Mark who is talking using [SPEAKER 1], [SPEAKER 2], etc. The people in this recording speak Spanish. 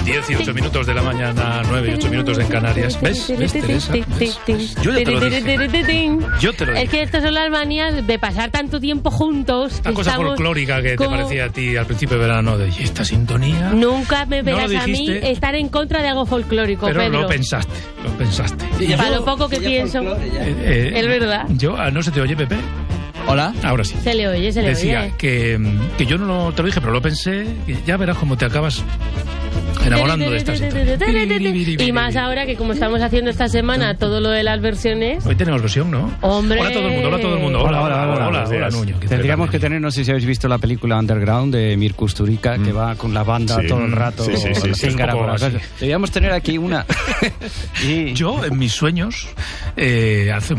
[SPEAKER 1] 18 minutos de la mañana, 9 y 8 minutos en Canarias. ¿Ves, Teresa? ¿Ves? Yo ya te lo dije. Yo te lo dije.
[SPEAKER 2] Es que estas son las manías de pasar tanto tiempo juntos.
[SPEAKER 1] La cosa folclórica que te parecía a ti al principio de verano, de ¿y esta sintonía?
[SPEAKER 2] Nunca me verás a mí estar en contra de algo folclórico,
[SPEAKER 1] pero
[SPEAKER 2] Pedro.
[SPEAKER 1] Lo pensaste.
[SPEAKER 2] Para lo poco que pienso, es verdad.
[SPEAKER 1] ¿No se te oye, Pepe?
[SPEAKER 3] Hola.
[SPEAKER 1] Ahora sí.
[SPEAKER 2] Se le oye.
[SPEAKER 1] Decía que yo no te lo dije, pero lo pensé, que ya verás cómo te acabas enamorando de esta sintonía.
[SPEAKER 2] Y más ahora que como estamos haciendo esta semana todo lo de las versiones.
[SPEAKER 1] Hoy tenemos versión, ¿no?
[SPEAKER 2] Hombre.
[SPEAKER 1] Hola todo el mundo. Hola, Nuño.
[SPEAKER 3] Tendríamos que tener, no sé si habéis visto la película Underground de Mir Kusturica, que va con la banda todo el rato.
[SPEAKER 1] Sí.
[SPEAKER 3] Deberíamos tener aquí una.
[SPEAKER 1] Yo, en mis sueños, hace